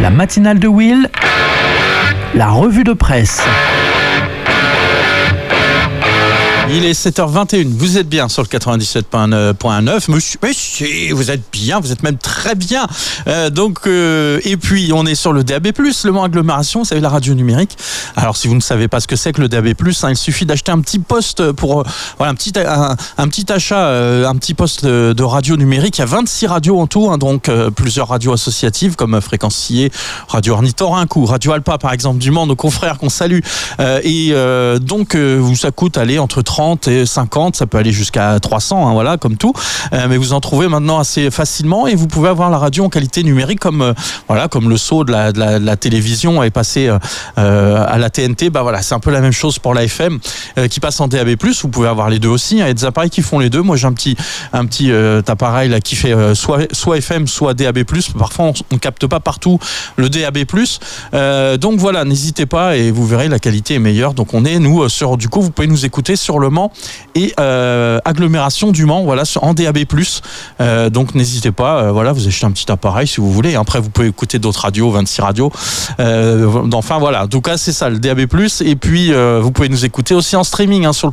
La matinale de Will, la revue de presse. Il est 7h21, vous êtes bien sur le 97.9, mais vous êtes bien, vous êtes même très bien. Et puis on est sur le DAB+, le Mans Agglomération, vous savez, la radio numérique. Alors si vous ne savez pas ce que c'est que le DAB+, il suffit d'acheter un petit poste pour un petit achat, un petit poste de radio numérique. Il y a 26 radios en tout, donc plusieurs radios associatives comme Fréquence Sillé, Radio Ornithorynque ou Radio Alpa par exemple du Mans, nos confrères qu'on salue. Ça coûte entre 30 et 50, ça peut aller jusqu'à 300, voilà, comme tout. Mais vous en trouvez maintenant assez facilement et vous pouvez avoir la radio en qualité numérique comme le saut de la télévision est passé à la TNT. C'est un peu la même chose pour la FM qui passe en DAB+. Vous pouvez avoir les deux aussi. Il y a des appareils qui font les deux. Moi, j'ai un petit appareil là qui fait soit FM, soit DAB+. Parfois, on capte pas partout le DAB+. Donc voilà, n'hésitez pas et vous verrez la qualité est meilleure. Donc on est du coup, vous pouvez nous écouter sur le Mans et agglomération du Mans, en DAB+. Donc n'hésitez pas, vous achetez un petit appareil si vous voulez. Après vous pouvez écouter d'autres radios, 26 radios. En tout cas c'est ça le DAB+. Et puis vous pouvez nous écouter aussi en streaming sur le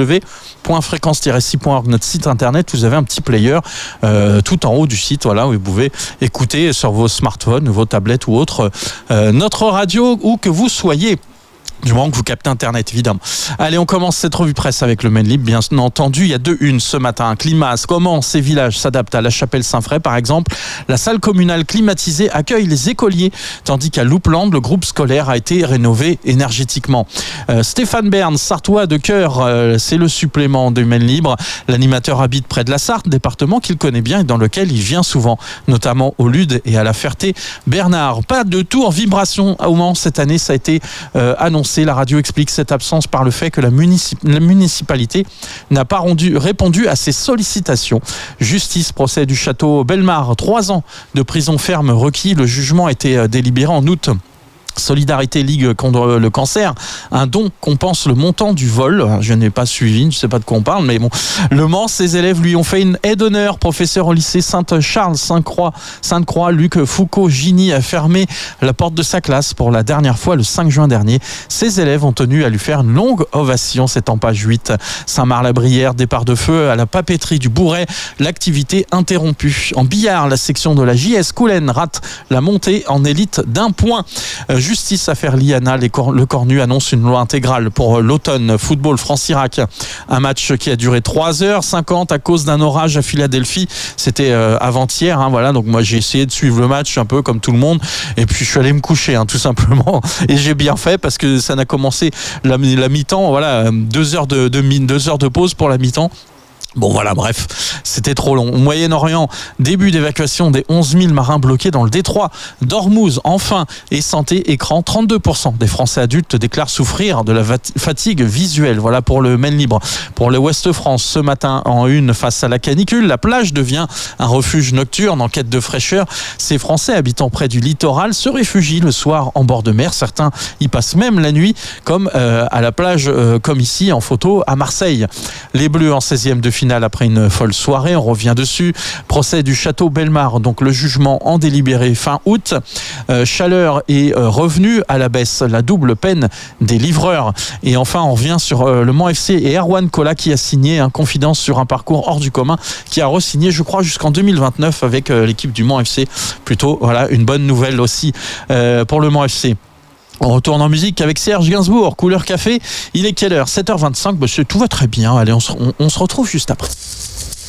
www.fréquence-6.org, notre site internet. Vous avez un petit player tout en haut du site, où vous pouvez écouter sur vos smartphones, vos tablettes ou autres notre radio où que vous soyez. Du moment que vous captez Internet, évidemment. Allez, on commence cette revue presse avec le Maine Libre, bien entendu. Il y a 2 unes ce matin. Climas, comment ces villages s'adaptent à la Chapelle-Saint-Fray, par exemple. La salle communale climatisée accueille les écoliers, tandis qu'à Loupland, le groupe scolaire a été rénové énergétiquement. Stéphane Bern, Sartois de cœur, c'est le supplément du Maine Libre. L'animateur habite près de la Sarthe, département qu'il connaît bien et dans lequel il vient souvent, notamment au Lude et à la Ferté-Bernard. Pas de tour vibration au Mans cette année, ça a été annoncé. La radio explique cette absence par le fait que la municipalité n'a pas répondu à ses sollicitations. Justice, procès du château Bellemare, 3 ans de prison ferme requis. Le jugement a été délibéré en août. Solidarité Ligue contre le cancer, un don compense le montant du vol. Je n'ai pas suivi, je ne sais pas de quoi on parle, mais bon. Le Mans, ses élèves lui ont fait une aide d'honneur. Professeur au lycée Sainte-Charles, Sainte-Croix, Luc Foucault-Gigny a fermé la porte de sa classe pour la dernière fois le 5 juin dernier. Ses élèves ont tenu à lui faire une longue ovation. C'est en page 8. Saint-Marc-la-Brière, départ de feu à la papeterie du Bourret, l'activité interrompue. En billard, la section de la JS Coulennes rate la montée en élite d'1 point. Justice, affaire Liana, le Cornu annonce une loi intégrale pour l'automne. Football France-Irak, un match qui a duré 3h50 à cause d'un orage à Philadelphie. C'était avant-hier, donc moi j'ai essayé de suivre le match un peu comme tout le monde et puis je suis allé me coucher tout simplement et j'ai bien fait parce que ça n'a commencé la mi-temps, 2 heures de pause pour la mi-temps. Bon bref, c'était trop long. Au Moyen-Orient, début d'évacuation des 11 000 marins bloqués dans le détroit d'Ormuz. Enfin, et santé, écran, 32% des Français adultes déclarent souffrir de la fatigue visuelle. Voilà pour le Maine Libre. Pour le Ouest France, ce matin en une face à la canicule, la plage devient un refuge nocturne en quête de fraîcheur. Ces Français habitant près du littoral se réfugient le soir en bord de mer. Certains y passent même la nuit, comme à la plage, comme ici en photo à Marseille. Les Bleus en 16e de finale après une folle soirée, on revient dessus. Procès du château Bellemare, donc le jugement en délibéré fin août. Chaleur est revenu à la baisse, la double peine des livreurs. Et enfin, on revient sur le Mans FC et Erwan Kola qui a signé une confidence sur un parcours hors du commun, qui a re-signé, je crois, jusqu'en 2029 avec l'équipe du Mans FC. Plutôt, une bonne nouvelle aussi pour le Mans FC. On retourne en musique avec Serge Gainsbourg, Couleur Café. Il est quelle heure ? 7h25. Tout va très bien. Allez, on se retrouve juste après.